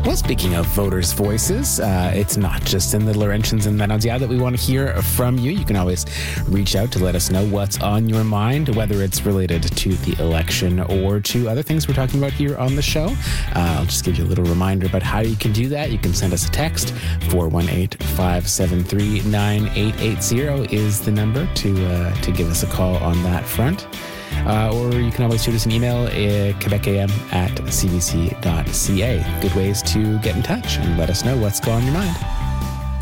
Well, speaking of voters' voices, it's not just in the Laurentians and Menondia that we want to hear from you. You can always reach out to let us know what's on your mind, whether it's related to the election or to other things we're talking about here on the show. I'll just give you a little reminder about how you can do that. You can send us a text. 418-573-9880 is the number to give us a call on that front. Or you can always shoot us an email, quebecam@cbc.ca. Good ways to get in touch and let us know what's going on your mind.